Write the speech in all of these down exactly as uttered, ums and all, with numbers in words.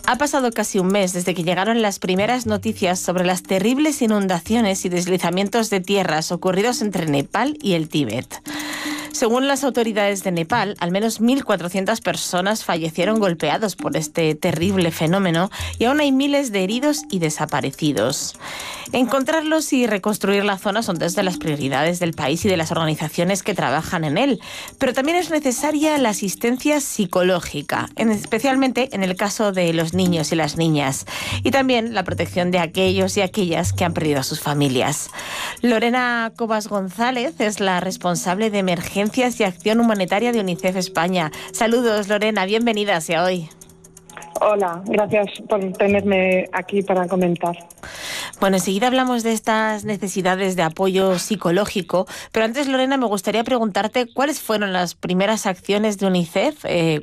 Ha pasado casi un mes desde que llegaron las primeras noticias sobre las terribles inundaciones y deslizamientos de tierras ocurridos entre Nepal y el Tíbet. Según las autoridades de Nepal, al menos mil cuatrocientas personas fallecieron golpeados por este terrible fenómeno y aún hay miles de heridos y desaparecidos. Encontrarlos y reconstruir la zona son dos de las prioridades del país y de las organizaciones que trabajan en él, pero también es necesaria la asistencia psicológica, especialmente en el caso de los niños y las niñas, y también la protección de aquellos y aquellas que han perdido a sus familias. Lorena Cobas González es la responsable de emergencias y acción humanitaria de UNICEF España. Saludos, Lorena, bienvenida hacia hoy. Hola, gracias por tenerme aquí para comentar. Bueno, enseguida hablamos de estas necesidades de apoyo psicológico, pero antes, Lorena, me gustaría preguntarte cuáles fueron las primeras acciones de UNICEF eh,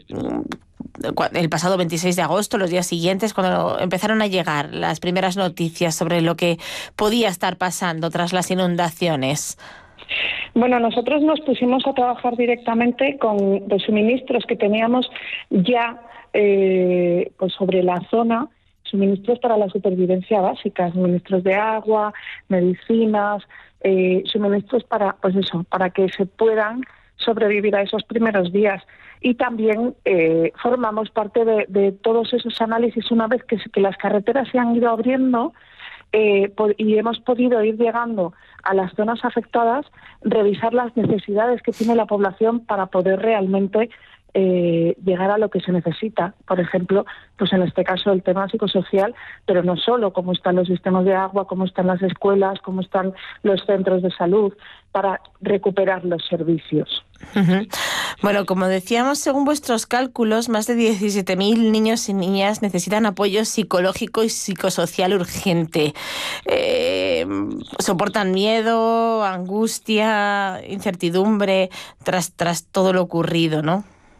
el pasado veintiséis de agosto, los días siguientes, cuando empezaron a llegar las primeras noticias sobre lo que podía estar pasando tras las inundaciones. Bueno, nosotros nos pusimos a trabajar directamente con los suministros que teníamos ya eh, pues sobre la zona, suministros para la supervivencia básica, suministros de agua, medicinas, eh, suministros para, pues eso, para que se puedan sobrevivir a esos primeros días. Y también eh, formamos parte de, de todos esos análisis una vez que, que las carreteras se han ido abriendo. Eh, y hemos podido ir llegando a las zonas afectadas, revisar las necesidades que tiene la población para poder realmente eh, llegar a lo que se necesita. Por ejemplo, pues en este caso el tema psicosocial, pero no solo, cómo están los sistemas de agua, cómo están las escuelas, cómo están los centros de salud, para recuperar los servicios. Uh-huh. Bueno, como decíamos, según vuestros cálculos, más de diecisiete mil niños y niñas necesitan apoyo psicológico y psicosocial urgente. Eh, soportan miedo, angustia, incertidumbre tras, tras todo lo ocurrido, ¿no?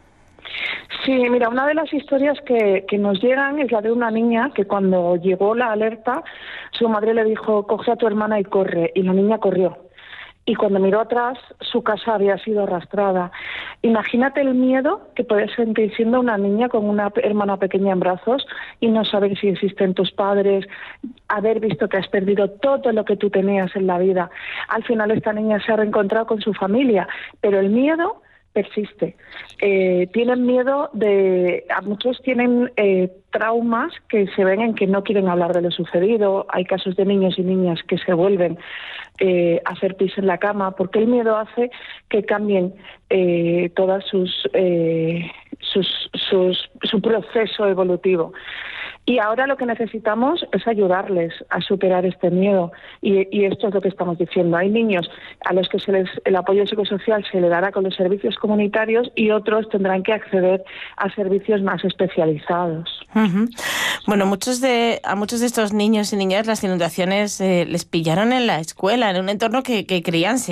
Sí, mira, una de las historias que, que nos llegan es la de una niña que cuando llegó la alerta, su madre le dijo, coge a tu hermana y corre, y la niña corrió. Y cuando miró atrás, su casa había sido arrastrada. Imagínate el miedo que puedes sentir siendo una niña con una hermana pequeña en brazos y no saber si existen tus padres, haber visto que has perdido todo lo que tú tenías en la vida. Al final esta niña se ha reencontrado con su familia, pero el miedo persiste. Eh, tienen miedo de... A muchos tienen eh, traumas que se ven en que no quieren hablar de lo sucedido. Hay casos de niños y niñas que se vuelven eh, a hacer pis en la cama porque el miedo hace que cambien eh, todas sus, eh, sus, sus su proceso evolutivo. Y ahora lo que necesitamos es ayudarles a superar este miedo. Y, y esto es lo que estamos diciendo. Hay niños a los que se les, el apoyo psicosocial se le dará con los servicios comunitarios y otros tendrán que acceder a servicios más especializados. Uh-huh. Bueno, muchos de, a muchos de estos niños y niñas las inundaciones eh, les pillaron en la escuela, en un entorno que, que creían